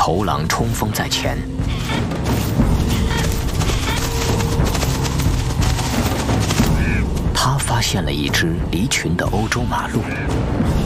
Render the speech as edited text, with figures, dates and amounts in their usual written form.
头狼冲锋在前。他发现了一只离群的欧洲马鹿。